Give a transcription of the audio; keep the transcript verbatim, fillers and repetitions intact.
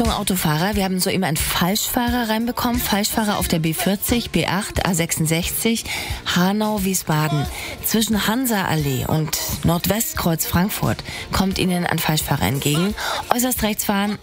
Achtung Autofahrer, wir haben soeben einen Falschfahrer reinbekommen. Falschfahrer auf der B vierzig, B acht, A sechsundsechzig, Hanau-Wiesbaden. Zwischen Hansa-Allee und Nordwestkreuz Frankfurt kommt Ihnen ein Falschfahrer entgegen. Äußerst rechts fahren.